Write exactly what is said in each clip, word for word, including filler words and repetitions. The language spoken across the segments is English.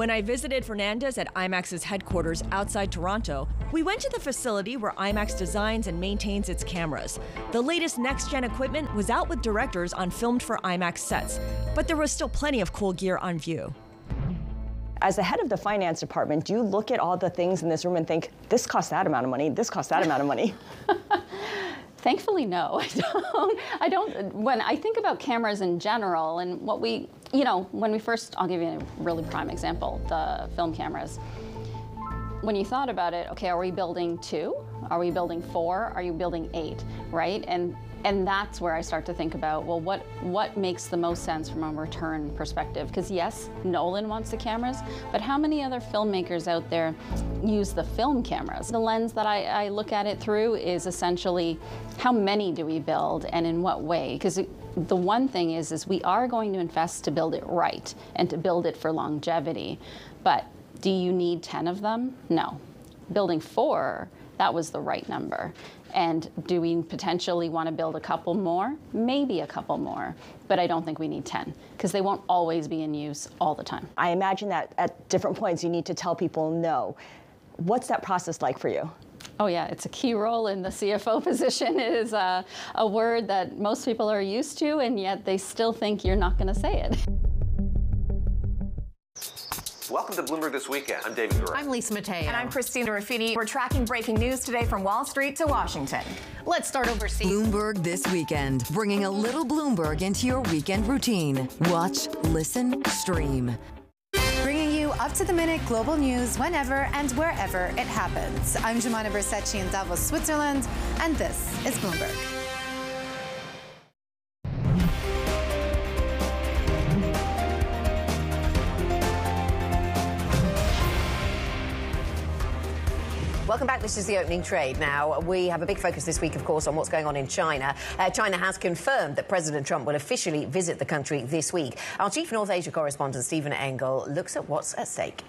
When I visited Fernandez at IMAX's headquarters outside Toronto, we went to the facility where IMAX designs and maintains its cameras. The latest next-gen equipment was out with directors on filmed for IMAX sets, but there was still plenty of cool gear on view. As the head of the finance department, do you look at all the things in this room and think, this costs that amount of money, this costs that amount of money? Thankfully, no. I don't. I don't. When I think about cameras in general and what we, you know, when we first, I'll give you a really prime example, the film cameras. When you thought about it, okay, are we building two? Are we building four? Are you building eight, right? And and that's where I start to think about, well, what what makes the most sense from a return perspective? Because yes, Nolan wants the cameras, but how many other filmmakers out there use the film cameras? The lens that I, I look at it through is essentially, how many do we build and in what way? Because the one thing is, is we are going to invest to build it right and to build it for longevity. But do you need ten of them? No. Building four, that was the right number. And do we potentially want to build a couple more? Maybe a couple more, but I don't think we need ten, because they won't always be in use all the time. I imagine that at different points you need to tell people no. What's that process like for you? Oh yeah, it's a key role in the C F O position. It is a, a word that most people are used to, and yet they still think you're not going to say it. Welcome to Bloomberg This Weekend. I'm David Gura. I'm Lisa Mateo. And I'm Christina Ruffini. We're tracking breaking news today from Wall Street to Washington. Let's start overseas. Bloomberg This Weekend, bringing a little Bloomberg into your weekend routine. Watch, listen, stream. Bringing you up-to-the-minute global news whenever and wherever it happens. I'm Jemana Bersecci in Davos, Switzerland, and this is Bloomberg. Welcome back. This is the opening trade. Now, we have a big focus this week, of course, on what's going on in China. Uh, China has confirmed that President Trump will officially visit the country this week. Our chief North Asia correspondent, Stephen Engel, looks at what's at stake.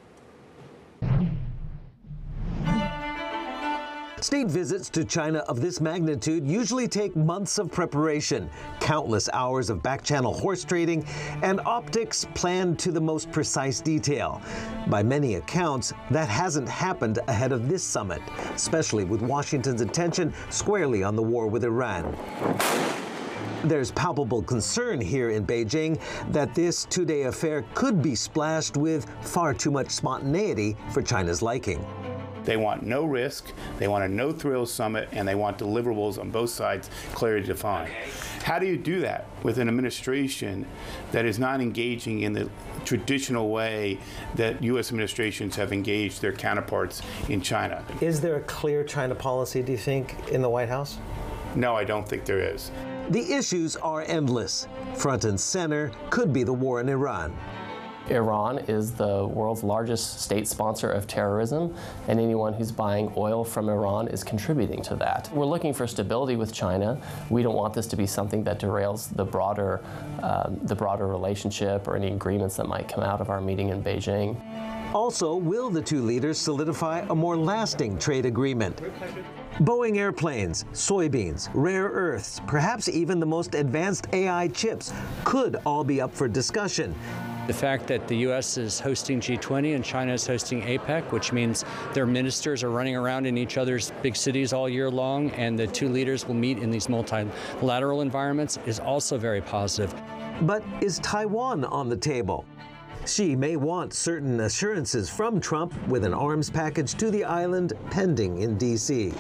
State visits to China of this magnitude usually take months of preparation, countless hours of back-channel horse trading, and optics planned to the most precise detail. By many accounts, that hasn't happened ahead of this summit, especially with Washington's attention squarely on the war with Iran. There's palpable concern here in Beijing that this two-day affair could be splashed with far too much spontaneity for China's liking. They want no risk, they want a no-thrill summit, and they want deliverables on both sides clearly defined. How do you do that with an administration that is not engaging in the traditional way that U S administrations have engaged their counterparts in China? Is there a clear China policy, do you think, in the White House? No, I don't think there is. The issues are endless. Front and center could be the war in Iran. Iran is the world's largest state sponsor of terrorism, and anyone who's buying oil from Iran is contributing to that. We're looking for stability with China. We don't want this to be something that derails the broader, um, the broader relationship or any agreements that might come out of our meeting in Beijing. Also, will the two leaders solidify a more lasting trade agreement? Boeing airplanes, soybeans, rare earths, perhaps even the most advanced A I chips could all be up for discussion. The fact that the U S is hosting G twenty and China is hosting APEC, which means their ministers are running around in each other's big cities all year long, and the two leaders will meet in these multilateral environments, is also very positive. But is Taiwan on the table? Xi may want certain assurances from Trump with an arms package to the island pending in D C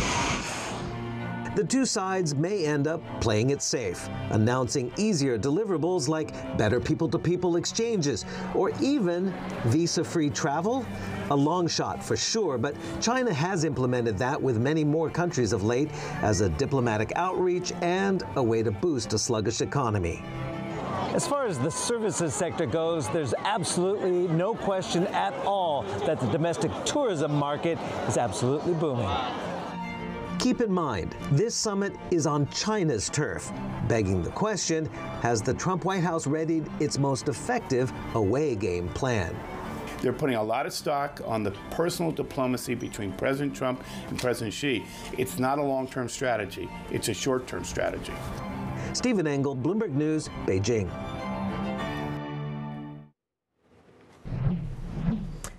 The two sides may end up playing it safe, announcing easier deliverables like better people-to-people exchanges, or even visa-free travel? A long shot for sure, but China has implemented that with many more countries of late as a diplomatic outreach and a way to boost a sluggish economy. As far as the services sector goes, there's absolutely no question at all that the domestic tourism market is absolutely booming. Keep in mind, this summit is on China's turf, begging the question, has the Trump White House readied its most effective away game plan? They're putting a lot of stock on the personal diplomacy between President Trump and President Xi. It's not a long-term strategy. It's a short-term strategy. Stephen Engel, Bloomberg News, Beijing.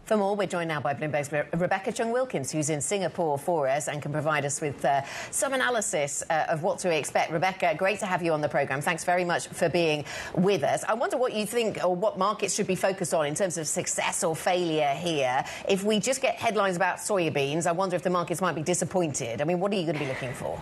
For more, we're joined now by Bloomberg's Rebecca Chung-Wilkins, who's in Singapore for us and can provide us with uh, some analysis uh, of what to expect. Rebecca, great to have you on the programme. Thanks very much for being with us. I wonder what you think or what markets should be focused on in terms of success or failure here. If we just get headlines about soybeans, I wonder if the markets might be disappointed. I mean, what are you going to be looking for?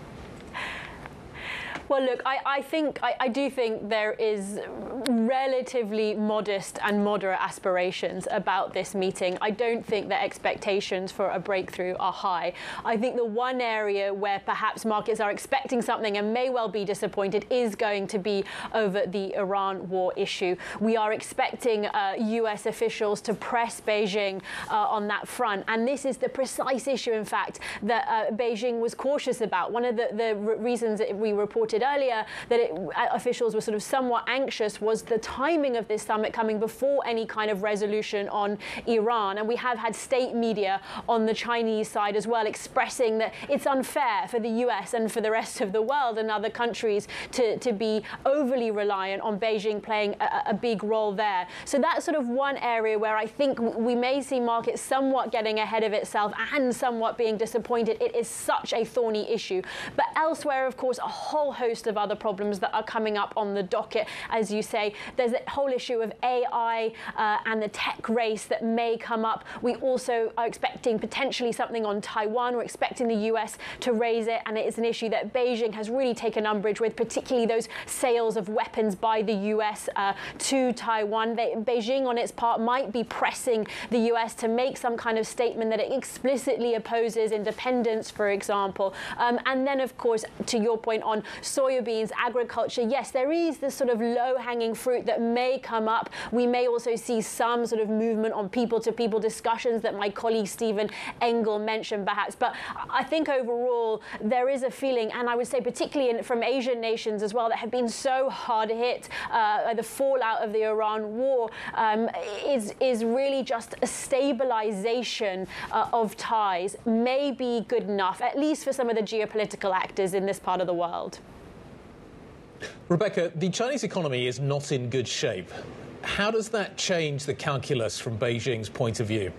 Well, look, I, I think I, I do think there is relatively modest and moderate aspirations about this meeting. I don't think that expectations for a breakthrough are high. I think the one area where perhaps markets are expecting something and may well be disappointed is going to be over the Iran war issue. We are expecting uh, U S officials to press Beijing uh, on that front. And this is the precise issue, in fact, that uh, Beijing was cautious about. One of the, the reasons that we reported earlier that it, officials were sort of somewhat anxious was the timing of this summit coming before any kind of resolution on Iran. And we have had state media on the Chinese side as well expressing that it's unfair for the U S and for the rest of the world and other countries to, to be overly reliant on Beijing playing a, a big role there. So that's sort of one area where I think we may see markets somewhat getting ahead of itself and somewhat being disappointed. It is such a thorny issue. But elsewhere, of course, a whole host of other problems that are coming up on the docket. As you say, there's a whole issue of A I uh, and the tech race that may come up. We also are expecting potentially something on Taiwan. We're expecting the U S to raise it, and it is an issue that Beijing has really taken umbrage with, particularly those sales of weapons by the U S uh, to Taiwan. They, Beijing, on its part, might be pressing the U S to make some kind of statement that it explicitly opposes independence, for example. Um, and then, of course, to your point on soybeans, agriculture, yes, there is this sort of low-hanging fruit that may come up. We may also see some sort of movement on people-to-people discussions that my colleague Stephen Engel mentioned, perhaps. But I think overall there is a feeling, and I would say particularly in, from Asian nations as well, that have been so hard hit uh, the fallout of the Iran war, um, is, is really just a stabilization uh, of ties may be good enough, at least for some of the geopolitical actors in this part of the world. Rebecca, the Chinese economy is not in good shape. How does that change the calculus from Beijing's point of view?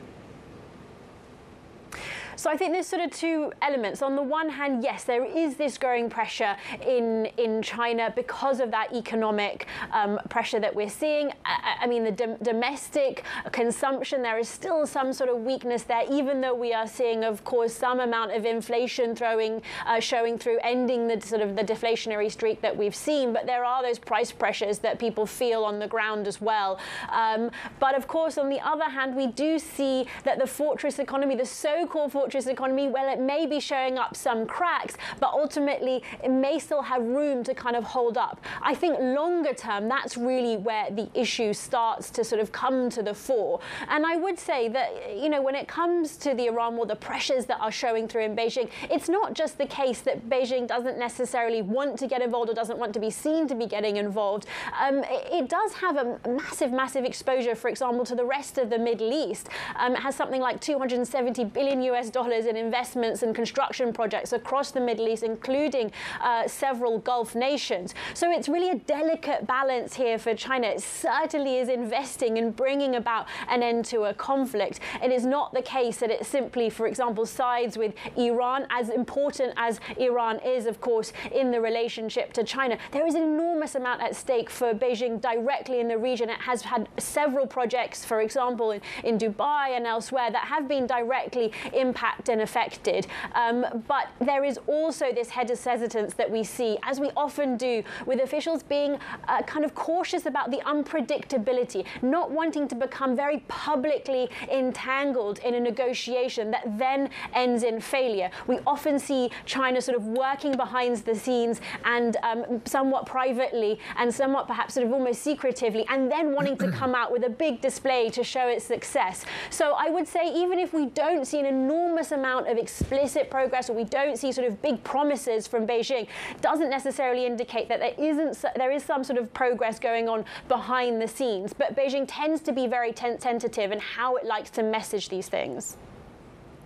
So I think there's sort of two elements. On the one hand, yes, there is this growing pressure in, in China because of that economic um, pressure that we're seeing. I, I mean, the dom domestic consumption, there is still some sort of weakness there, even though we are seeing, of course, some amount of inflation throwing, uh, showing through, ending the sort of the deflationary streak that we've seen. But there are those price pressures that people feel on the ground as well. Um, but of course, on the other hand, we do see that the fortress economy, the so-called fortress economy, well, it may be showing up some cracks, but ultimately it may still have room to kind of hold up. I think longer term, that's really where the issue starts to sort of come to the fore. And I would say that, you know, when it comes to the Iran war, the pressures that are showing through in Beijing, it's not just the case that Beijing doesn't necessarily want to get involved or doesn't want to be seen to be getting involved. Um, it, it does have a massive, massive exposure, for example, to the rest of the Middle East. Um, it has something like two hundred seventy billion U S dollars in investments and construction projects across the Middle East, including uh, several Gulf nations. So it's really a delicate balance here for China. It certainly is investing in bringing about an end to a conflict. It is not the case that it simply, for example, sides with Iran, as important as Iran is, of course, in the relationship to China. There is an enormous amount at stake for Beijing directly in the region. It has had several projects, for example, in, in Dubai and elsewhere, that have been directly impacted and affected. Um, but there is also this hesitance that we see, as we often do, with officials being uh, kind of cautious about the unpredictability, not wanting to become very publicly entangled in a negotiation that then ends in failure. We often see China sort of working behind the scenes and um, somewhat privately and somewhat perhaps sort of almost secretively, and then wanting to come out with a big display to show its success. So I would say, even if we don't see an enormous amount of explicit progress, or we don't see sort of big promises from Beijing, doesn't necessarily indicate that there isn't there is some sort of progress going on behind the scenes. But Beijing tends to be very ten tentative in how it likes to message these things.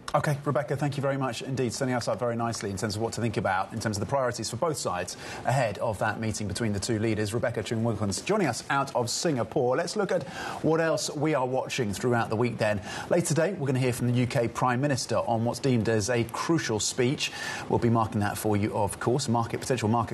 OK, Rebecca, thank you very much indeed. Setting us up very nicely in terms of what to think about, in terms of the priorities for both sides ahead of that meeting between the two leaders. Rebecca Chung-Wilkins joining us out of Singapore. Let's look at what else we are watching throughout the week then. Later today, we're going to hear from the U K Prime Minister on what's deemed as a crucial speech. We'll be marking that for you, of course. Market potential market